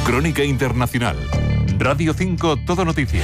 Crónica Internacional. Radio 5 Todo Noticias.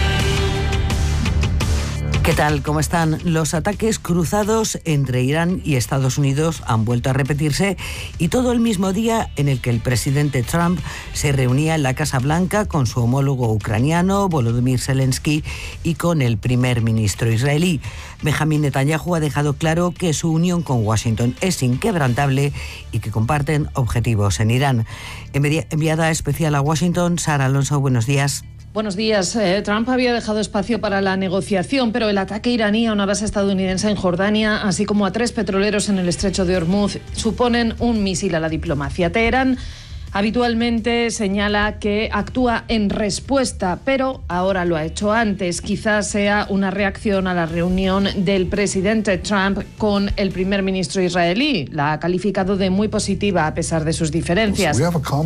¿Qué tal? ¿Cómo están? Los ataques cruzados entre Irán y Estados Unidos han vuelto a repetirse, y todo el mismo día en el que el presidente Trump se reunía en la Casa Blanca con su homólogo ucraniano, Volodymyr Zelensky, y con el primer ministro israelí. Benjamin Netanyahu ha dejado claro que su unión con Washington es inquebrantable y que comparten objetivos en Irán. Enviada especial a Washington, Sara Alonso, buenos días. Buenos días. Trump había dejado espacio para la negociación, pero el ataque iraní a una base estadounidense en Jordania, así como a 3 petroleros en el estrecho de Hormuz, suponen un misil a la diplomacia. Teherán habitualmente señala que actúa en respuesta, pero ahora lo ha hecho antes. Quizás sea una reacción a la reunión del presidente Trump con el primer ministro israelí. La ha calificado de muy positiva a pesar de sus diferencias.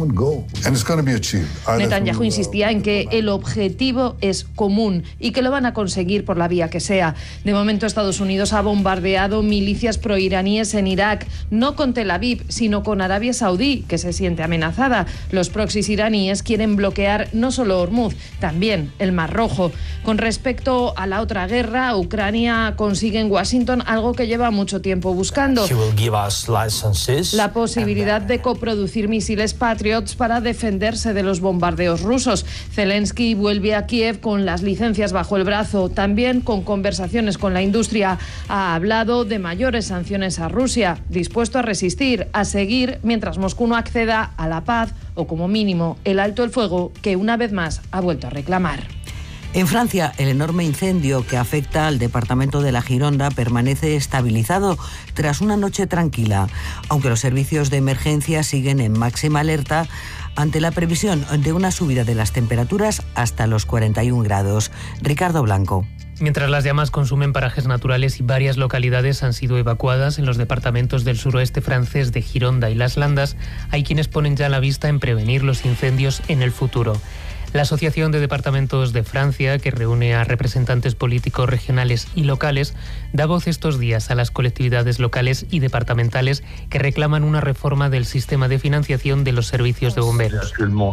Netanyahu insistía en que el objetivo es común y que lo van a conseguir por la vía que sea. De momento, Estados Unidos ha bombardeado milicias proiraníes en Irak, no con Tel Aviv, sino con Arabia Saudí, que se siente amenazada. Los proxies iraníes quieren bloquear no solo Hormuz, también el Mar Rojo. Con respecto a la otra guerra, Ucrania consigue en Washington algo que lleva mucho tiempo buscando: la posibilidad de coproducir misiles Patriots para defenderse de los bombardeos rusos. Zelensky vuelve a Kiev con las licencias bajo el brazo, también con conversaciones con la industria. Ha hablado de mayores sanciones a Rusia, dispuesto a resistir, a seguir mientras Moscú no acceda a la paz o, como mínimo, el alto el fuego que una vez más ha vuelto a reclamar. En Francia, el enorme incendio que afecta al departamento de la Gironda permanece estabilizado tras una noche tranquila, aunque los servicios de emergencia siguen en máxima alerta ante la previsión de una subida de las temperaturas hasta los 41 grados. Ricardo Blanco. Mientras las llamas consumen parajes naturales y varias localidades han sido evacuadas en los departamentos del suroeste francés de Gironda y Las Landas, hay quienes ponen ya la vista en prevenir los incendios en el futuro. La Asociación de Departamentos de Francia, que reúne a representantes políticos regionales y locales, da voz estos días a las colectividades locales y departamentales que reclaman una reforma del sistema de financiación de los servicios de bomberos.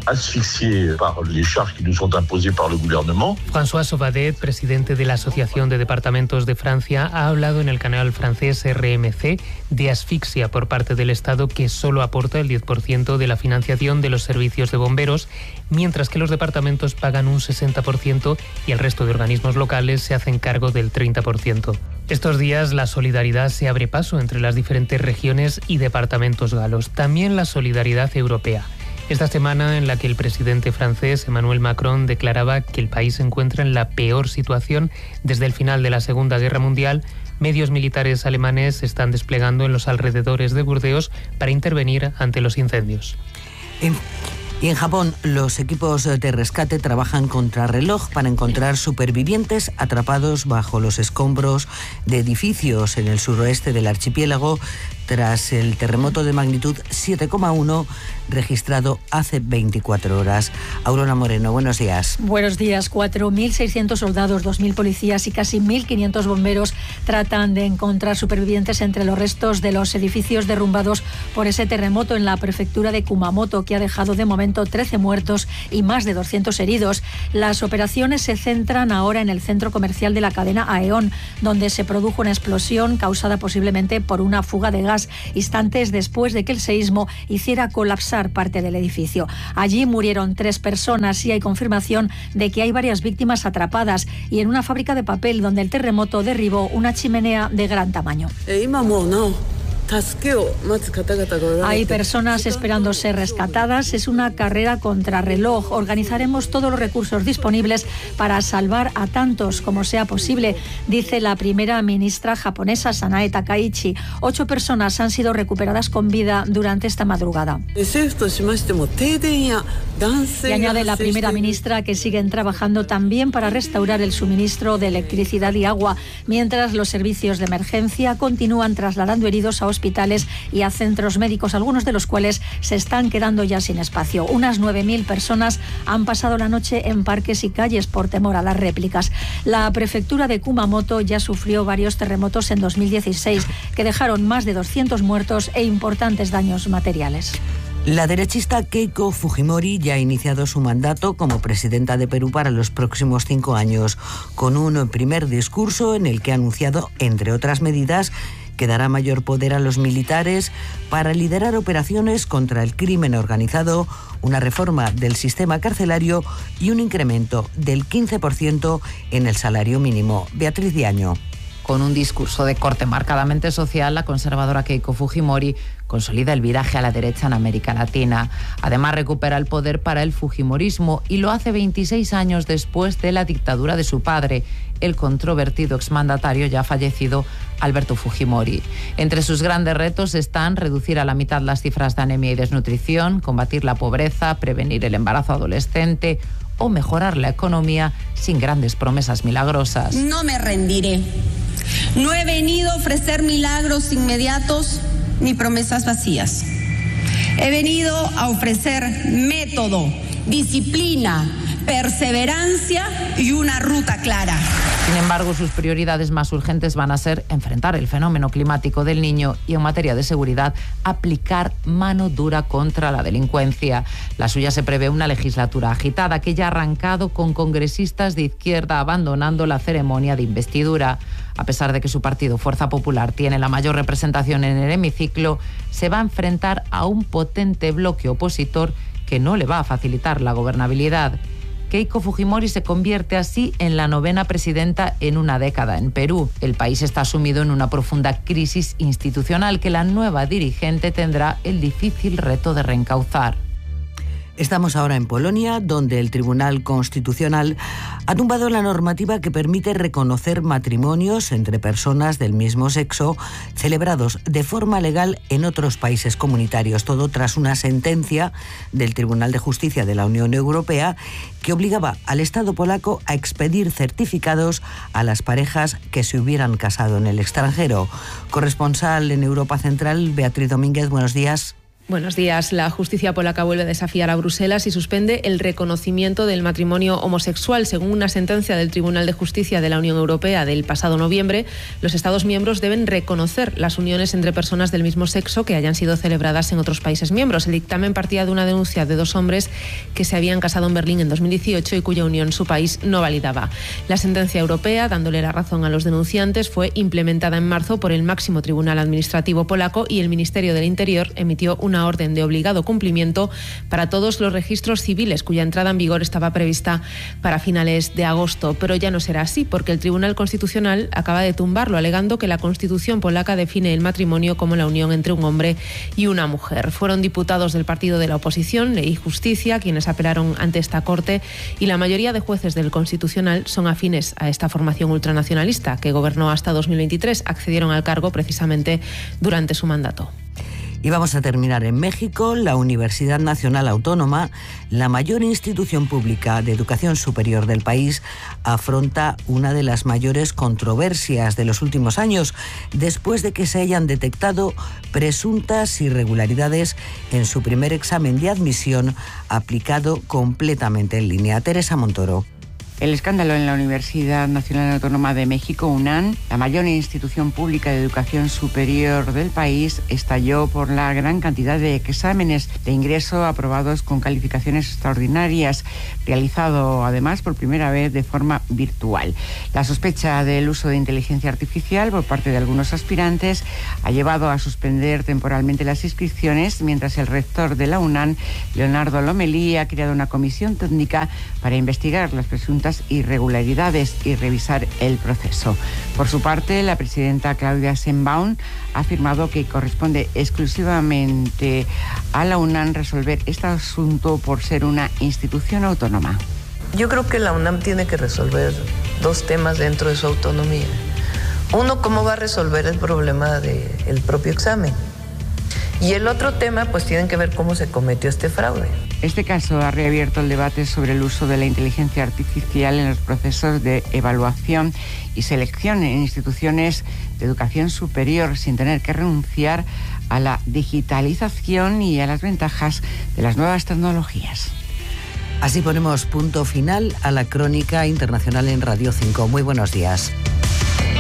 François Sauvadet, presidente de la Asociación de Departamentos de Francia, ha hablado en el canal francés RMC de asfixia por parte del Estado, que solo aporta el 10% de la financiación de los servicios de bomberos, mientras que los departamentos pagan un 60% y el resto de organismos locales se hacen cargo del 30%. Estos días la solidaridad se abre paso entre las diferentes regiones y departamentos galos, también la solidaridad europea. Esta semana, en la que el presidente francés Emmanuel Macron declaraba que el país se encuentra en la peor situación desde el final de la Segunda Guerra Mundial, medios militares alemanes se están desplegando en los alrededores de Burdeos para intervenir ante los incendios. Y en Japón, los equipos de rescate trabajan contrarreloj para encontrar supervivientes atrapados bajo los escombros de edificios en el suroeste del archipiélago tras el terremoto de magnitud 7,1 registrado hace 24 horas. Aurora Moreno, buenos días. Buenos días. 4.600 soldados, 2.000 policías y casi 1.500 bomberos tratan de encontrar supervivientes entre los restos de los edificios derrumbados por ese terremoto en la prefectura de Kumamoto, que ha dejado de momento 13 muertos y más de 200 heridos. Las operaciones se centran ahora en el centro comercial de la cadena Aeon, donde se produjo una explosión causada posiblemente por una fuga de gas instantes después de que el seísmo hiciera colapsar parte del edificio. Allí murieron 3 personas y hay confirmación de que hay varias víctimas atrapadas, y en una fábrica de papel donde el terremoto derribó una chimenea de gran tamaño. Hay personas esperando ser rescatadas. Es una carrera contrarreloj. Organizaremos todos los recursos disponibles para salvar a tantos como sea posible, dice la primera ministra japonesa, Sanae Takaichi. 8 personas han sido recuperadas con vida durante esta madrugada. Y añade la primera ministra que siguen trabajando también para restaurar el suministro de electricidad y agua, mientras los servicios de emergencia continúan trasladando heridos a hospitales y a centros médicos, algunos de los cuales se están quedando ya sin espacio. Unas 9.000 personas han pasado la noche en parques y calles por temor a las réplicas. La prefectura de Kumamoto ya sufrió varios terremotos en 2016 que dejaron más de 200 muertos e importantes daños materiales. La derechista Keiko Fujimori ya ha iniciado su mandato como presidenta de Perú para los próximos 5 años, con un primer discurso en el que ha anunciado, entre otras medidas, que dará mayor poder a los militares para liderar operaciones contra el crimen organizado, una reforma del sistema carcelario y un incremento del 15% en el salario mínimo. Beatriz Diaño. Con un discurso de corte marcadamente social, la conservadora Keiko Fujimori consolida el viraje a la derecha en América Latina. Además, recupera el poder para el fujimorismo y lo hace 26 años después de la dictadura de su padre, el controvertido exmandatario ya fallecido Alberto Fujimori. Entre sus grandes retos están reducir a la mitad las cifras de anemia y desnutrición, combatir la pobreza, prevenir el embarazo adolescente o mejorar la economía sin grandes promesas milagrosas. No me rendiré. No he venido a ofrecer milagros inmediatos ni promesas vacías. He venido a ofrecer método, disciplina, perseverancia y una ruta clara. Sin embargo, sus prioridades más urgentes van a ser enfrentar el fenómeno climático del Niño y, en materia de seguridad, aplicar mano dura contra la delincuencia. La suya se prevé una legislatura agitada que ya ha arrancado con congresistas de izquierda abandonando la ceremonia de investidura. A pesar de que su partido Fuerza Popular tiene la mayor representación en el hemiciclo, se va a enfrentar a un potente bloque opositor que no le va a facilitar la gobernabilidad. Keiko Fujimori se convierte así en la 9ª presidenta en una década en Perú. El país está sumido en una profunda crisis institucional que la nueva dirigente tendrá el difícil reto de reencauzar. Estamos ahora en Polonia, donde el Tribunal Constitucional ha tumbado la normativa que permite reconocer matrimonios entre personas del mismo sexo celebrados de forma legal en otros países comunitarios. Todo tras una sentencia del Tribunal de Justicia de la Unión Europea que obligaba al Estado polaco a expedir certificados a las parejas que se hubieran casado en el extranjero. Corresponsal en Europa Central, Beatriz Domínguez, buenos días. Buenos días. La justicia polaca vuelve a desafiar a Bruselas y suspende el reconocimiento del matrimonio homosexual. Según una sentencia del Tribunal de Justicia de la Unión Europea del pasado noviembre, los Estados miembros deben reconocer las uniones entre personas del mismo sexo que hayan sido celebradas en otros países miembros. El dictamen partía de una denuncia de 2 hombres que se habían casado en Berlín en 2018 y cuya unión su país no validaba. La sentencia europea, dándole la razón a los denunciantes, fue implementada en marzo por el máximo tribunal administrativo polaco y el Ministerio del Interior emitió una orden de obligado cumplimiento para todos los registros civiles cuya entrada en vigor estaba prevista para finales de agosto. Pero ya no será así porque el Tribunal Constitucional acaba de tumbarlo, alegando que la Constitución polaca define el matrimonio como la unión entre un hombre y una mujer. Fueron diputados del partido de la oposición, Ley y Justicia, quienes apelaron ante esta Corte, y la mayoría de jueces del Constitucional son afines a esta formación ultranacionalista que gobernó hasta 2023. Accedieron al cargo precisamente durante su mandato. Y vamos a terminar en México. La Universidad Nacional Autónoma, la mayor institución pública de educación superior del país, afronta una de las mayores controversias de los últimos años, después de que se hayan detectado presuntas irregularidades en su primer examen de admisión aplicado completamente en línea. Teresa Montoro. El escándalo en la Universidad Nacional Autónoma de México, UNAM, la mayor institución pública de educación superior del país, estalló por la gran cantidad de exámenes de ingreso aprobados con calificaciones extraordinarias, realizado además por primera vez de forma virtual. La sospecha del uso de inteligencia artificial por parte de algunos aspirantes ha llevado a suspender temporalmente las inscripciones, mientras el rector de la UNAM, Leonardo Lomelí, ha creado una comisión técnica para investigar las presuntas irregularidades y revisar el proceso. Por su parte, la presidenta Claudia Sheinbaum ha afirmado que corresponde exclusivamente a la UNAM resolver este asunto por ser una institución autónoma. Yo creo que la UNAM tiene que resolver 2 temas dentro de su autonomía. Uno, cómo va a resolver el problema del propio examen. Y el otro tema, pues tienen que ver cómo se cometió este fraude. Este caso ha reabierto el debate sobre el uso de la inteligencia artificial en los procesos de evaluación y selección en instituciones de educación superior, sin tener que renunciar a la digitalización y a las ventajas de las nuevas tecnologías. Así ponemos punto final a la crónica internacional en Radio 5. Muy buenos días.